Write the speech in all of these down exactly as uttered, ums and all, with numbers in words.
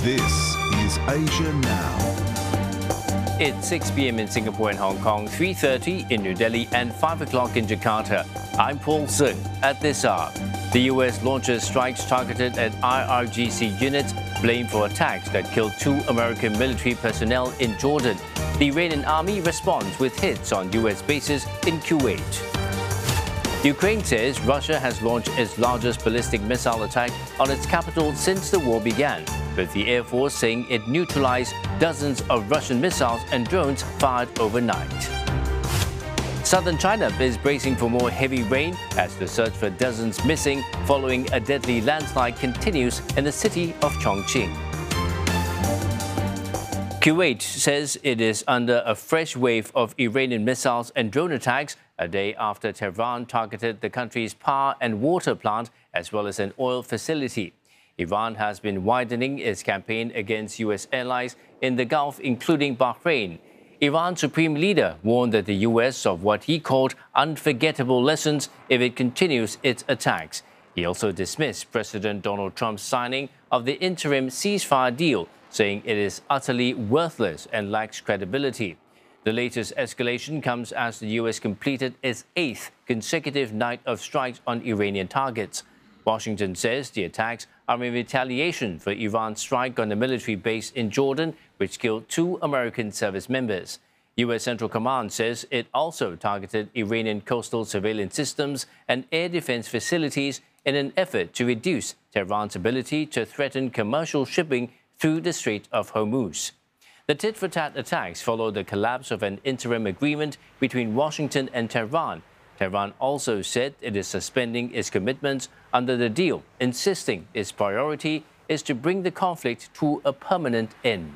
This is Asia Now. It's six p m in Singapore and Hong Kong, three thirty in New Delhi and five o'clock in Jakarta. I'm Paul Sun. At this hour, the U S launches strikes targeted at I R G C units, blamed for attacks that killed two American military personnel in Jordan. The Iranian army responds with hits on U S bases in Kuwait. Ukraine says Russia has launched its largest ballistic missile attack on its capital since the war began, with the Air Force saying it neutralized dozens of Russian missiles and drones fired overnight. Southern China is bracing for more heavy rain as the search for dozens missing following a deadly landslide continues in the city of Chongqing. Kuwait says it is under a fresh wave of Iranian missiles and drone attacks a day after Tehran targeted the country's power and water plant as well as an oil facility. Iran has been widening its campaign against U S allies in the Gulf, including Bahrain. Iran's supreme leader warned that the U S of what he called unforgettable lessons if it continues its attacks. He also dismissed President Donald Trump's signing of the interim ceasefire deal, saying it is utterly worthless and lacks credibility. The latest escalation comes as the U S completed its eighth consecutive night of strikes on Iranian targets. Washington says the attacks are in retaliation for Iran's strike on a military base in Jordan, which killed two American service members. U S Central Command says it also targeted Iranian coastal surveillance systems and air defense facilities in an effort to reduce Tehran's ability to threaten commercial shipping through the Strait of Hormuz. The tit-for-tat attacks followed the collapse of an interim agreement between Washington and Tehran. Tehran also said it is suspending its commitments under the deal, insisting its priority is to bring the conflict to a permanent end.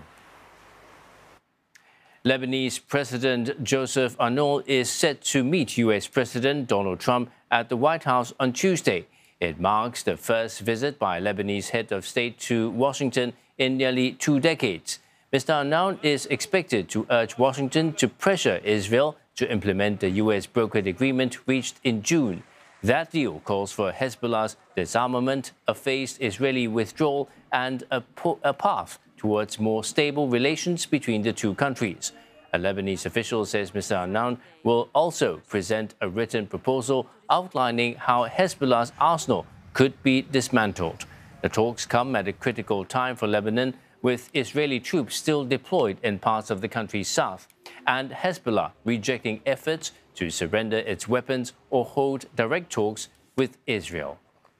Lebanese President Joseph Aoun is set to meet U S President Donald Trump at the White House on Tuesday. It marks the first visit by a Lebanese head of state to Washington in nearly two decades. Mister Aoun is expected to urge Washington to pressure Israel to implement the U S brokered agreement reached in June. That deal calls for Hezbollah's disarmament, a phased Israeli withdrawal, and a, a path towards more stable relations between the two countries. A Lebanese official says Mister Aoun will also present a written proposal outlining how Hezbollah's arsenal could be dismantled. The talks come at a critical time for Lebanon, with Israeli troops still deployed in parts of the country's south, and Hezbollah rejecting efforts to surrender its weapons or hold direct talks with Israel.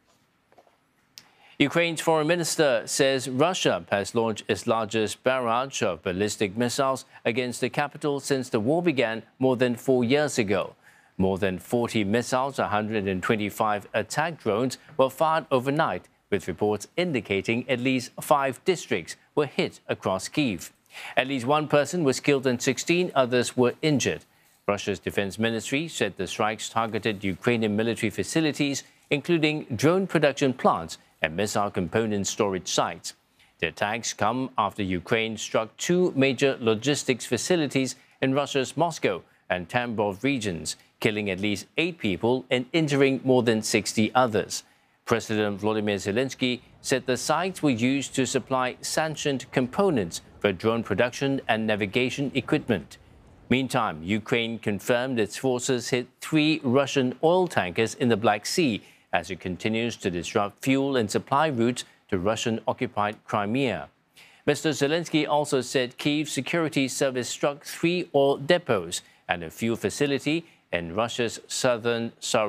Ukraine's foreign minister says Russia has launched its largest barrage of ballistic missiles against the capital since the war began more than four years ago. More than forty missiles, one hundred twenty-five attack drones were fired overnight, with reports indicating at least five districts were hit across Kyiv. At least one person was killed and sixteen others were injured. Russia's defense ministry said the strikes targeted Ukrainian military facilities, including drone production plants and missile component storage sites. The attacks come after Ukraine struck two major logistics facilities in Russia's Moscow and Tambov regions, killing at least eight people and injuring more than sixty others. President Volodymyr Zelensky said the sites were used to supply sanctioned components for drone production and navigation equipment. Meantime, Ukraine confirmed its forces hit three Russian oil tankers in the Black Sea as it continues to disrupt fuel and supply routes to Russian-occupied Crimea. Mister Zelensky also said Kyiv's security service struck three oil depots and a fuel facility in Russia's southern